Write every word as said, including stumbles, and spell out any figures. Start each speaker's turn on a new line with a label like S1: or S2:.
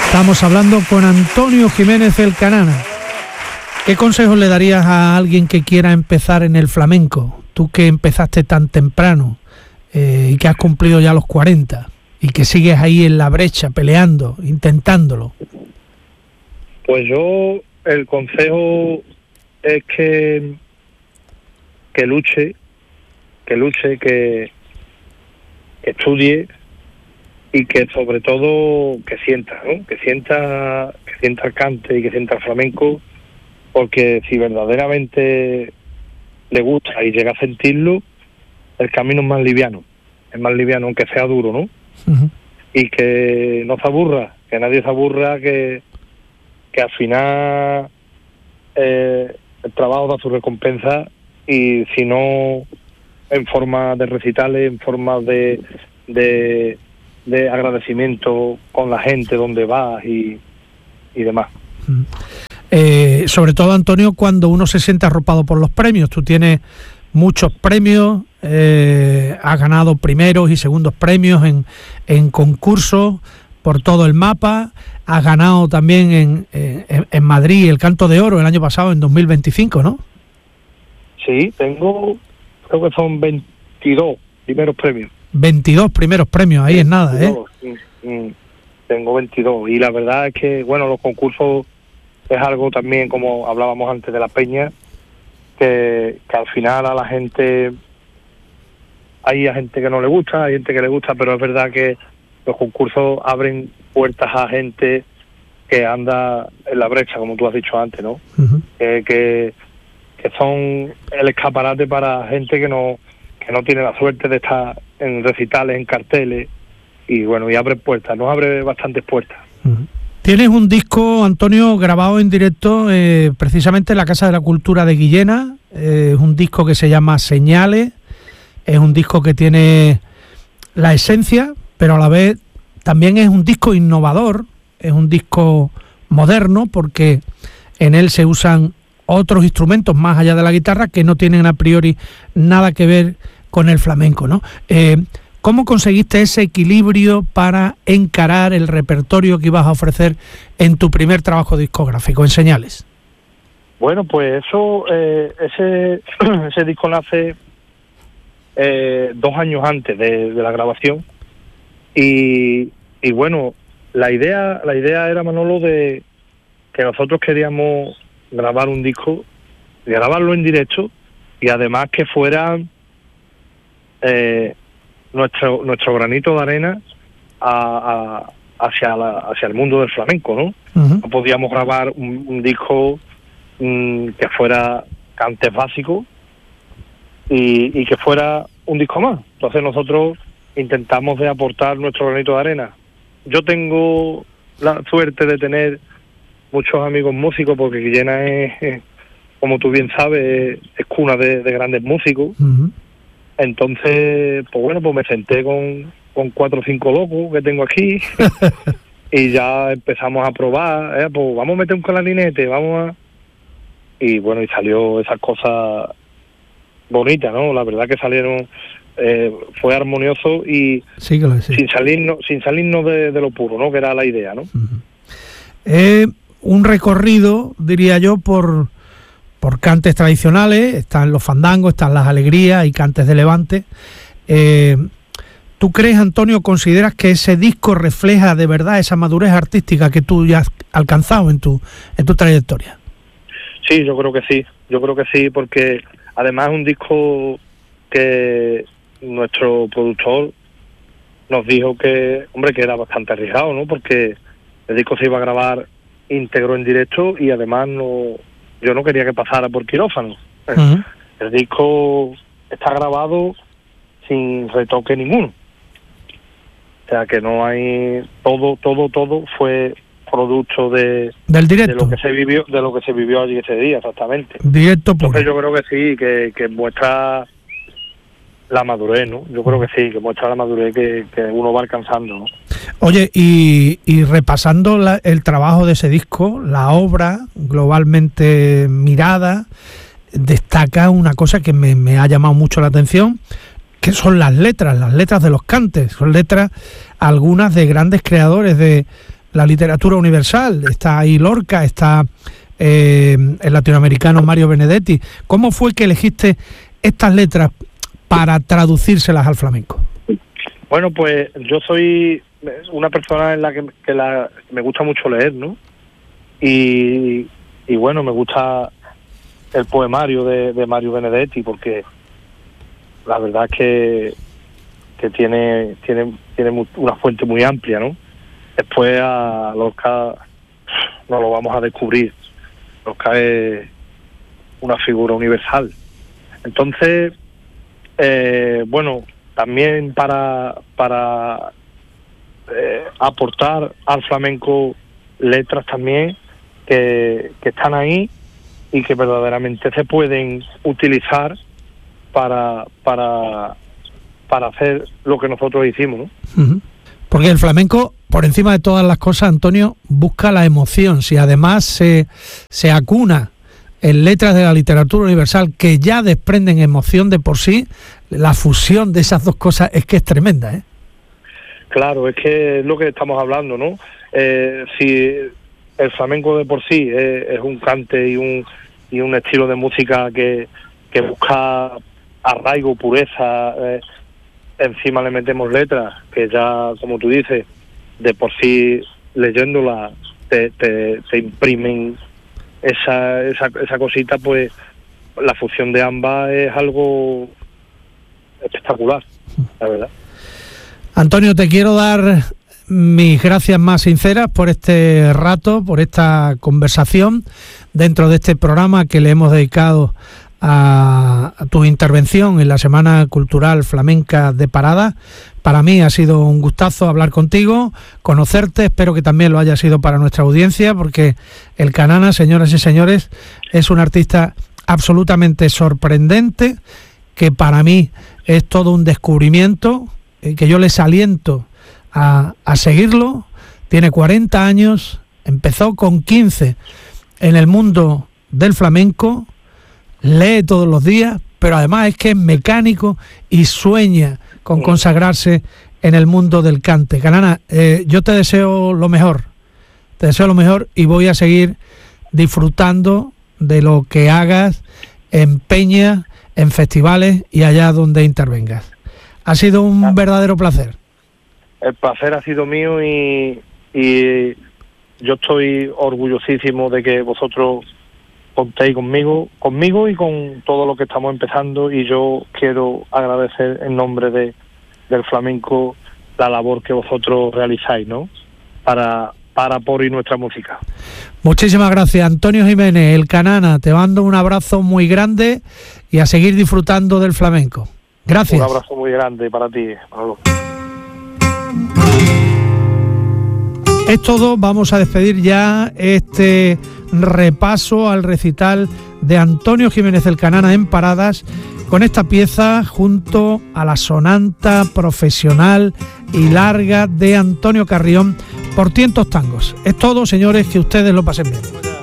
S1: Estamos hablando con Antonio Jiménez el Canana. ¿Qué consejos le darías a alguien que quiera empezar en el flamenco? Tú que empezaste tan temprano eh, y que has cumplido ya los cuarenta y que sigues ahí en la brecha, peleando, intentándolo.
S2: Pues yo, el consejo es que, que luche, que luche, que, que estudie y que sobre todo que sienta, ¿no? Que sienta, que sienta el cante y que sienta el flamenco, porque si verdaderamente le gusta y llega a sentirlo, el camino es más liviano, es más liviano aunque sea duro, ¿no? Uh-huh. Y que no se aburra, que nadie se aburra, que, que al final eh, el trabajo da su recompensa, y si no en forma de recitales, en forma de, de, de agradecimiento con la gente donde vas y, y demás.
S1: Uh-huh. Eh, sobre todo, Antonio, cuando uno se siente arropado por los premios. Tú tienes muchos premios, eh, has ganado primeros y segundos premios en, en concursos por todo el mapa, has ganado también en, en, en Madrid el Canto de Oro el año pasado, en dos mil veinticinco, ¿no?
S2: Sí, tengo, creo que son veintidós primeros premios.
S1: veintidós primeros premios, ahí veintidós, es nada, ¿eh?
S2: Sí, sí, tengo veintidós, y la verdad es que, bueno, los concursos es algo también, como hablábamos antes de la peña, que, que al final a la gente, hay a gente que no le gusta, hay gente que le gusta, pero es verdad que los concursos abren puertas a gente que anda en la brecha, como tú has dicho antes, ¿no? Uh-huh. Eh, que, que son el escaparate para gente que no que no tiene la suerte de estar en recitales, en carteles, y bueno, y abre puertas, nos abre bastantes puertas.
S1: Uh-huh. Tienes un disco, Antonio, grabado en directo eh, precisamente en la Casa de la Cultura de Guillena. Eh, es un disco que se llama Señales. Es un disco que tiene la esencia, pero a la vez también es un disco innovador. Es un disco moderno porque en él se usan otros instrumentos más allá de la guitarra que no tienen a priori nada que ver con el flamenco, ¿no? Eh, ¿Cómo conseguiste ese equilibrio para encarar el repertorio que ibas a ofrecer en tu primer trabajo discográfico, en Señales?
S2: Bueno, pues eso, eh, ese ese disco nace eh, dos años antes de, de la grabación, y, y bueno, la idea la idea era, Manolo, de que nosotros queríamos grabar un disco, grabarlo en directo, y además que fuera eh, nuestro nuestro granito de arena a, a, hacia la, hacia el mundo del flamenco, ¿no? Uh-huh. No podíamos grabar un, un disco um, que fuera cantes básicos y, y que fuera un disco más. Entonces nosotros intentamos de aportar nuestro granito de arena. Yo tengo la suerte de tener muchos amigos músicos, porque Guillena es, como tú bien sabes, es cuna de, de grandes músicos. Uh-huh. Entonces, pues bueno, pues me senté con, con cuatro o cinco locos que tengo aquí y ya empezamos a probar, eh, pues vamos a meter un clarinete, vamos a... Y bueno, y salió esas cosas bonitas, ¿no? La verdad que salieron, eh, fue armonioso y
S1: sí, claro, sí.
S2: sin salirnos, sin salirnos de, de lo puro, ¿no? Que era la idea, ¿no?
S1: Uh-huh. Eh, un recorrido, diría yo, por... por cantes tradicionales. Están los fandangos, están las alegrías y cantes de levante. Eh, ¿Tú crees, Antonio, consideras que ese disco refleja de verdad esa madurez artística que tú ya has alcanzado en tu en tu trayectoria?
S2: Sí, yo creo que sí, yo creo que sí, porque además es un disco que nuestro productor nos dijo que, hombre, que era bastante arriesgado, ¿no? Porque el disco se iba a grabar íntegro en directo y además no... yo no quería que pasara por quirófano. Uh-huh. El disco está grabado sin retoque ninguno. O sea que no hay, todo, todo, todo fue producto de
S1: del directo,
S2: de lo que se vivió, de lo que se vivió allí ese día, exactamente.
S1: Directo puro.
S2: Entonces yo creo que sí, que, que muestra la madurez, ¿no? Yo creo que sí, que muestra la madurez que, que uno va alcanzando, ¿no?
S1: Oye, y, y repasando la, el trabajo de ese disco, la obra globalmente mirada, destaca una cosa que me, me ha llamado mucho la atención, que son las letras, las letras de los cantes. Son letras, algunas de grandes creadores de, la literatura universal. Está ahí Lorca, está eh, el latinoamericano Mario Benedetti. ¿Cómo fue que elegiste estas letras para traducírselas al flamenco?
S2: Bueno, pues yo soy una persona en la que, que la, me gusta mucho leer, ¿no? Y, y bueno, me gusta el poemario de, de Mario Benedetti, porque la verdad es que, que tiene, tiene, tiene una fuente muy amplia, ¿no? Después a Lorca no lo vamos a descubrir. Lorca es una figura universal. Entonces, eh, bueno, también para, para eh, aportar al flamenco letras también que, que están ahí y que verdaderamente se pueden utilizar para para para hacer lo que nosotros hicimos, ¿no?
S1: Uh-huh. Porque el flamenco, por encima de todas las cosas, Antonio, busca la emoción. Si además se, se acuna en letras de la literatura universal que ya desprenden emoción de por sí, la fusión de esas dos cosas es que es tremenda, ¿eh?
S2: Claro, es que es lo que estamos hablando, ¿no? Eh, si el flamenco de por sí es, es un cante y un y un estilo de música que, que busca arraigo, pureza, eh, encima le metemos letras que ya, como tú dices, de por sí leyéndola te, te, te imprimen esa, esa esa cosita, pues la fusión de ambas es algo espectacular, la verdad.
S1: Antonio, te quiero dar mis gracias más sinceras por este rato, por esta conversación dentro de este programa que le hemos dedicado a, a tu intervención en la Semana Cultural Flamenca de Parada. Para mí ha sido un gustazo hablar contigo, conocerte, espero que también lo haya sido para nuestra audiencia, porque el Canana, señoras y señores, es un artista absolutamente sorprendente, que para mí es todo un descubrimiento, eh, que yo les aliento a, a seguirlo. Tiene cuarenta años, empezó con quince en el mundo del flamenco, lee todos los días, pero además es que es mecánico y sueña con consagrarse en el mundo del cante. Canana, eh, yo te deseo lo mejor, te deseo lo mejor y voy a seguir disfrutando de lo que hagas en peñas, en festivales y allá donde intervengas. Ha sido un verdadero placer.
S2: El placer ha sido mío y, y yo estoy orgullosísimo de que vosotros contéis conmigo, conmigo y con todo lo que estamos empezando, y yo quiero agradecer en nombre de del flamenco la labor que vosotros realizáis, ¿no? Para, para por y nuestra música.
S1: Muchísimas gracias, Antonio Jiménez, el Canana. Te mando un abrazo muy grande y a seguir disfrutando del flamenco. Gracias.
S2: Un abrazo muy grande para ti, Manolo.
S1: Es todo, vamos a despedir ya este repaso al recital de Antonio Jiménez el Canana en Paradas con esta pieza junto a la sonanta profesional y larga de Antonio Carrión, Por tientos tangos. Es todo, señores, que ustedes lo pasen bien.